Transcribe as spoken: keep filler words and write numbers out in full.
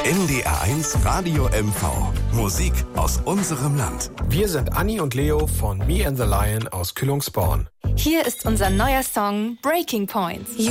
N D R eins Radio M V. Musik aus unserem Land. Wir sind Anni und Leo von Me and the Lion aus Kühlungsborn. Hier ist unser neuer Song Breaking Points. You